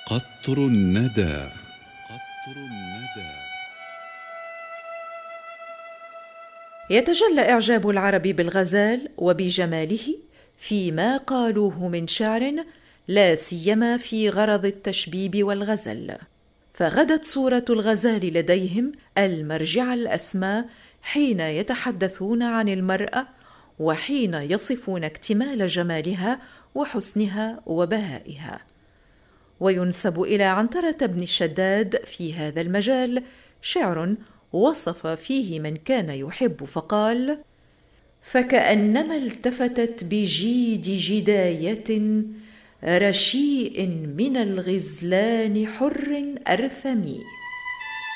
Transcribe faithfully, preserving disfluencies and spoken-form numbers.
قطر الندى. قطر الندى. يتجلى إعجاب العرب بالغزال وبجماله فيما قالوه من شعر، لا سيما في غرض التشبيب والغزل، فغدت صورة الغزال لديهم المرجع الأسمى حين يتحدثون عن المرأة وحين يصفون اكتمال جمالها وحسنها وبهائها. وينسب إلى عنترة بن شداد في هذا المجال شعر وصف فيه من كان يحب فقال: فكأنما التفتت بجيد جداية رشيء من الغزلان حر أرثمي.